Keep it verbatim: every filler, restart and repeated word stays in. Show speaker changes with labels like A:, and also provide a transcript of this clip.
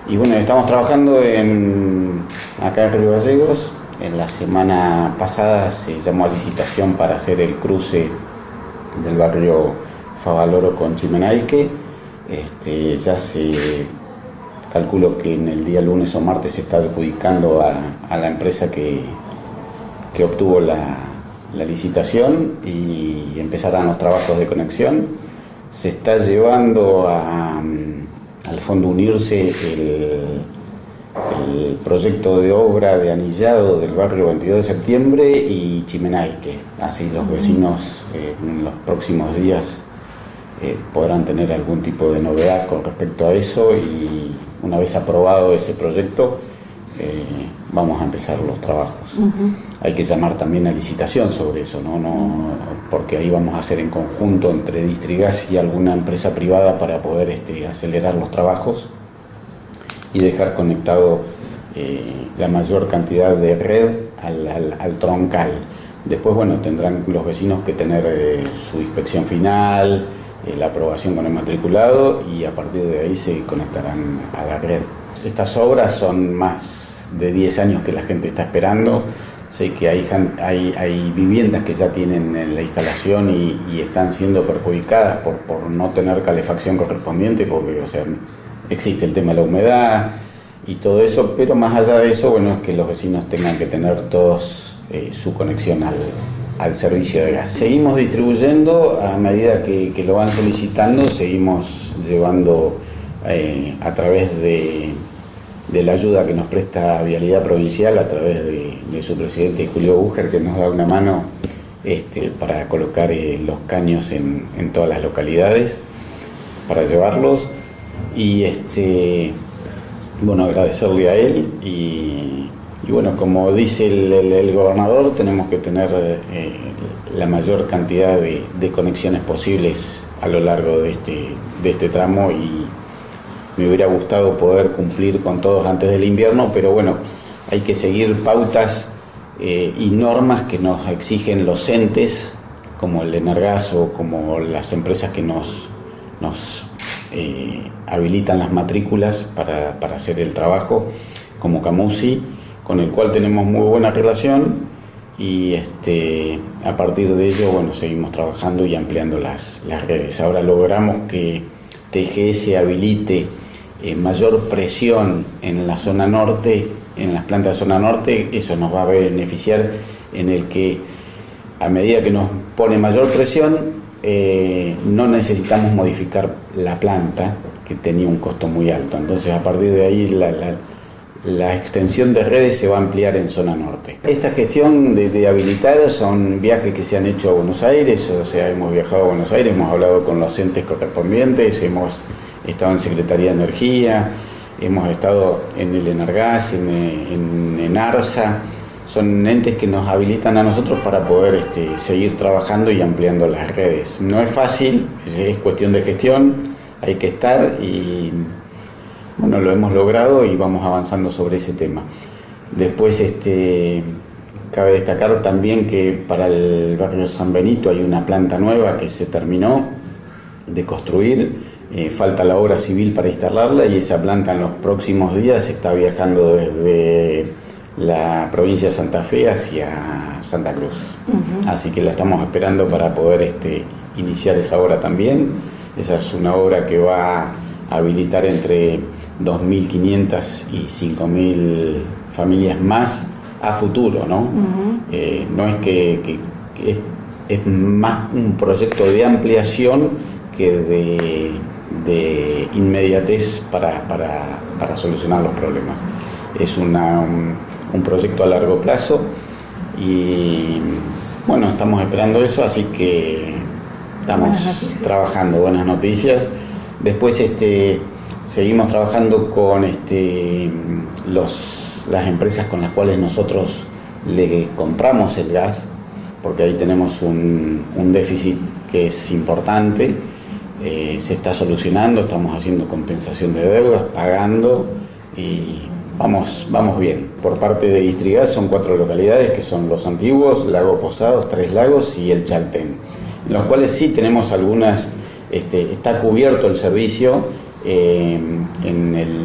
A: Y bueno, estamos trabajando en, acá en Río Gallegos. En la semana pasada se llamó a licitación para hacer el cruce del barrio Favaloro con Chimenaique. Este, ya se calculo que en el día lunes o martes se está adjudicando a, a la empresa que, que obtuvo la, la licitación y empezarán los trabajos de conexión. Se está llevando a, al Fondo Unirse el, el proyecto de obra de anillado del barrio veintidós de septiembre y Chimenaique. Así los vecinos eh, en los próximos días eh, podrán tener algún tipo de novedad con respecto a eso, y una vez aprobado ese proyecto eh, vamos a empezar los trabajos. Uh-huh. Hay que llamar también a licitación sobre eso, ¿no? No, porque ahí vamos a hacer en conjunto entre Distrigas y alguna empresa privada para poder este, acelerar los trabajos y dejar conectado eh, la mayor cantidad de red al, al, al troncal. Después, bueno, tendrán los vecinos que tener eh, su inspección final, eh, la aprobación con el matriculado, y a partir de ahí se conectarán a la red. Estas obras son más de diez años que la gente está esperando. Sé que hay, hay, hay viviendas que ya tienen la instalación y, y están siendo perjudicadas por, por no tener calefacción correspondiente, porque, o sea, existe el tema de la humedad y todo eso, pero más allá de eso, bueno, es que los vecinos tengan que tener todos eh, su conexión al, al servicio de gas. Seguimos distribuyendo a medida que, que lo van solicitando, seguimos llevando eh, a través de, de la ayuda que nos presta Vialidad Provincial, a través de, de su presidente Julio Bucher, que nos da una mano este, para colocar eh, los caños en, en todas las localidades, para llevarlos. Y este, bueno, agradecerle a él y, y bueno, como dice el, el, el gobernador, tenemos que tener eh, la mayor cantidad de, de conexiones posibles a lo largo de este, de este tramo, y me hubiera gustado poder cumplir con todos antes del invierno, pero bueno, hay que seguir pautas eh, y normas que nos exigen los entes, como el Energas o como las empresas que nos, nos Eh, habilitan las matrículas para, para hacer el trabajo, como Camusi, con el cual tenemos muy buena relación, y este, a partir de ello, bueno, seguimos trabajando y ampliando las, las redes. Ahora logramos que T G S habilite eh, mayor presión en la zona norte, en las plantas de zona norte. Eso nos va a beneficiar en el que, a medida que nos pone mayor presión, Eh, no necesitamos modificar la planta, que tenía un costo muy alto. Entonces, a partir de ahí la, la, la extensión de redes se va a ampliar en zona norte. Esta gestión de, de habilitar son viajes que se han hecho a Buenos Aires, o sea, hemos viajado a Buenos Aires, hemos hablado con los entes correspondientes, hemos estado en Secretaría de Energía, hemos estado en el Energas, en, en, en ARSA. Son entes que nos habilitan a nosotros para poder este, seguir trabajando y ampliando las redes. No es fácil, es cuestión de gestión, hay que estar, y bueno, lo hemos logrado y vamos avanzando sobre ese tema. Después este, cabe destacar también que para el barrio San Benito hay una planta nueva que se terminó de construir, eh, falta la obra civil para instalarla, y esa planta en los próximos días está viajando desde la provincia de Santa Fe hacia Santa Cruz. Uh-huh. Así que la estamos esperando para poder este, iniciar esa obra también. Esa es una obra que va a habilitar entre dos mil quinientas y cinco mil familias más a futuro, ¿no? Uh-huh. Eh, no es que, que, que es, es más un proyecto de ampliación que de, de inmediatez para, para, para solucionar los problemas. Es una... Un, un proyecto a largo plazo, y bueno, estamos esperando eso, así que estamos buenas trabajando, buenas noticias. Después este, seguimos trabajando con este, los, las empresas con las cuales nosotros le compramos el gas, porque ahí tenemos un, un déficit que es importante. Eh, se está solucionando, estamos haciendo compensación de deudas, pagando, y Vamos, vamos bien. Por parte de Distrigas son cuatro localidades, que son Los Antiguos, Lago Posados, Tres Lagos y El Chaltén, en los cuales sí tenemos algunas, este, está cubierto el servicio eh, en el